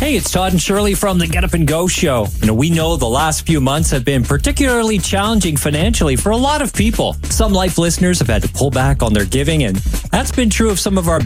Hey, it's Todd and Shirley from the Get Up and Go show. We know the last few months have been particularly challenging financially for a lot of people. Some life listeners have had to pull back on their giving, and that's been true of some of our